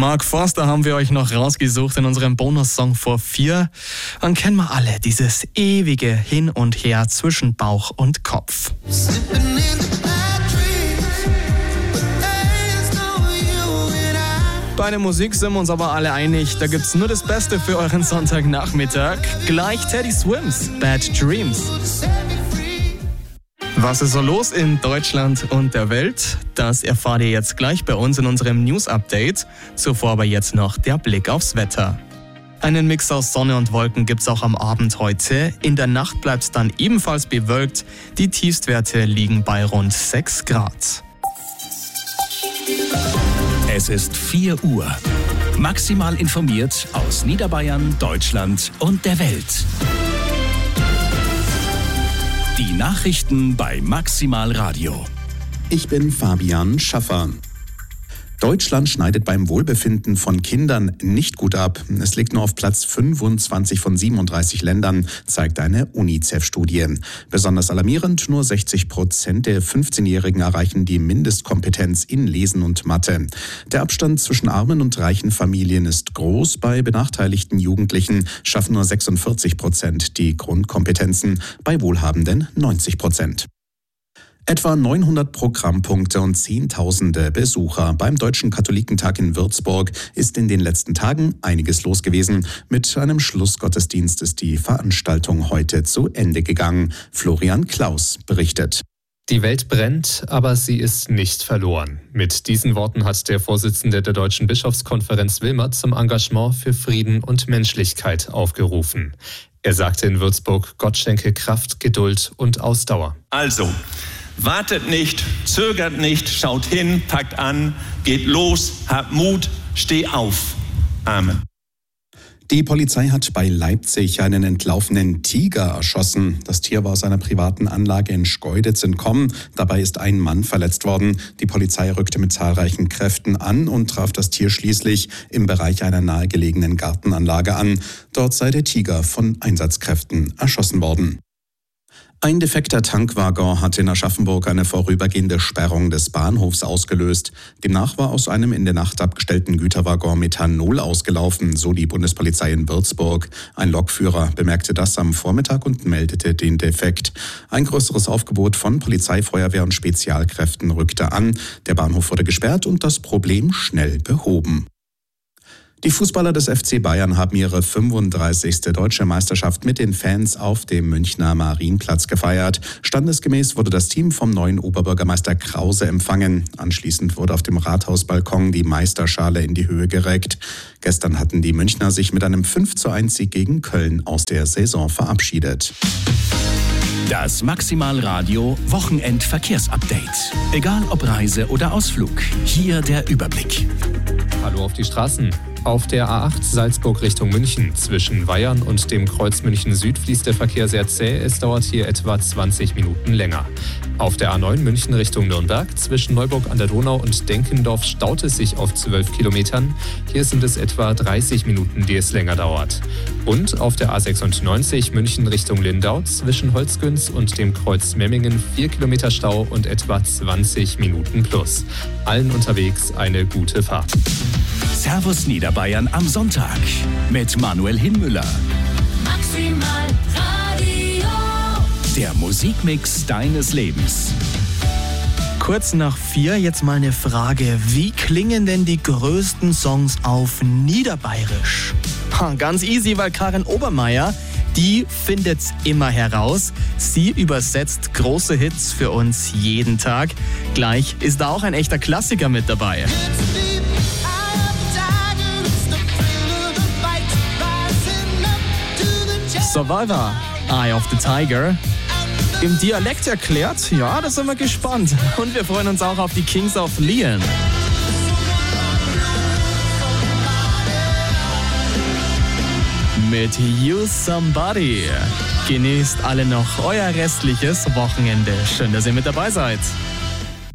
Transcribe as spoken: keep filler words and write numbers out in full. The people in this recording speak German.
Mark Forster haben wir euch noch rausgesucht in unserem Bonussong vor vier. Dann kennen wir alle dieses ewige Hin und Her zwischen Bauch und Kopf. Bei der Musik sind wir uns aber alle einig, da gibt's nur das Beste für euren Sonntagnachmittag. Gleich Teddy Swims, Bad Dreams. Was ist so los in Deutschland und der Welt? Das erfahrt ihr jetzt gleich bei uns in unserem News-Update. Zuvor aber jetzt noch der Blick aufs Wetter. Einen Mix aus Sonne und Wolken gibt's auch am Abend heute. In der Nacht bleibt's dann ebenfalls bewölkt. Die Tiefstwerte liegen bei rund sechs Grad. Es ist vier Uhr. Maximal informiert aus Niederbayern, Deutschland und der Welt. Die Nachrichten bei Maximal Radio. Ich bin Fabian Schaffer. Deutschland schneidet beim Wohlbefinden von Kindern nicht gut ab. Es liegt nur auf Platz fünfundzwanzig von siebenunddreißig Ländern, zeigt eine UNICEF-Studie. Besonders alarmierend, nur sechzig Prozent der fünfzehnjährigen erreichen die Mindestkompetenz in Lesen und Mathe. Der Abstand zwischen armen und reichen Familien ist groß. Bei benachteiligten Jugendlichen schaffen nur sechsundvierzig Prozent die Grundkompetenzen, bei Wohlhabenden neunzig Prozent. Etwa neunhundert Programmpunkte und Zehntausende Besucher. Beim Deutschen Katholikentag in Würzburg ist in den letzten Tagen einiges los gewesen. Mit einem Schlussgottesdienst ist die Veranstaltung heute zu Ende gegangen. Florian Klaus berichtet. Die Welt brennt, aber sie ist nicht verloren. Mit diesen Worten hat der Vorsitzende der Deutschen Bischofskonferenz Wilmert zum Engagement für Frieden und Menschlichkeit aufgerufen. Er sagte in Würzburg, Gott schenke Kraft, Geduld und Ausdauer. Also, wartet nicht, zögert nicht, schaut hin, packt an, geht los, habt Mut, steh auf. Amen. Die Polizei hat bei Leipzig einen entlaufenen Tiger erschossen. Das Tier war aus einer privaten Anlage in Schkeuditz entkommen. Dabei ist ein Mann verletzt worden. Die Polizei rückte mit zahlreichen Kräften an und traf das Tier schließlich im Bereich einer nahegelegenen Gartenanlage an. Dort sei der Tiger von Einsatzkräften erschossen worden. Ein defekter Tankwaggon hat in Aschaffenburg eine vorübergehende Sperrung des Bahnhofs ausgelöst. Demnach war aus einem in der Nacht abgestellten Güterwaggon Methanol ausgelaufen, so die Bundespolizei in Würzburg. Ein Lokführer bemerkte das am Vormittag und meldete den Defekt. Ein größeres Aufgebot von Polizei, Feuerwehr und Spezialkräften rückte an. Der Bahnhof wurde gesperrt und das Problem schnell behoben. Die Fußballer des F C Bayern haben ihre fünfunddreißigste Deutsche Meisterschaft mit den Fans auf dem Münchner Marienplatz gefeiert. Standesgemäß wurde das Team vom neuen Oberbürgermeister Krause empfangen. Anschließend wurde auf dem Rathausbalkon die Meisterschale in die Höhe gereckt. Gestern hatten die Münchner sich mit einem fünf zu eins Sieg gegen Köln aus der Saison verabschiedet. Das Maximal Radio Wochenendverkehrsupdate. Egal ob Reise oder Ausflug, hier der Überblick. Hallo auf die Straßen. Auf der A acht Salzburg Richtung München zwischen Weyern und dem Kreuz München Süd fließt der Verkehr sehr zäh. Es dauert hier etwa zwanzig Minuten länger. Auf der A neun München Richtung Nürnberg zwischen Neuburg an der Donau und Denkendorf staut es sich auf zwölf Kilometern. Hier sind es etwa dreißig Minuten, die es länger dauert. Und auf der A sechsundneunzig München Richtung Lindau zwischen Holzgünz und dem Kreuz Memmingen vier Kilometer Stau und etwa zwanzig Minuten plus. Allen unterwegs eine gute Fahrt. Servus Niederbayern am Sonntag mit Manuel Hinmüller. Maximal Radio. Der Musikmix deines Lebens. Kurz nach vier jetzt mal eine Frage. Wie klingen denn die größten Songs auf Niederbayerisch? Ha, ganz easy, weil Karin Obermeier, die findet's immer heraus. Sie übersetzt große Hits für uns jeden Tag. Gleich ist da auch ein echter Klassiker mit dabei. Survivor, Eye of the Tiger. Im Dialekt erklärt, ja, da sind wir gespannt. Und wir freuen uns auch auf die Kings of Leon. Mit You Somebody. Genießt alle noch euer restliches Wochenende. Schön, dass ihr mit dabei seid.